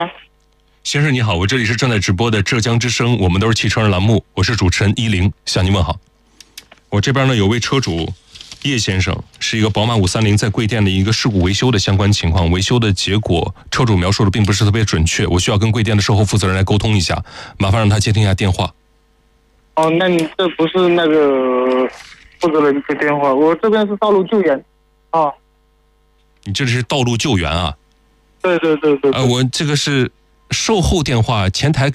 先生你好，我这里是正在直播的浙江之声，我们都是汽车人栏目，我是主持人10，向您问好。我这边呢有位车主叶先生，是一个宝马530在贵店的一个事故维修的相关情况，维修的结果车主描述的并不是特别准确，我需要跟贵店的售后负责人来沟通一下，麻烦让他接听一下电话。 哦，那你这不是那个负责人接电话，我这边是道路救援啊。 你这是道路救援啊？ 对。 我这个是售后电话，前台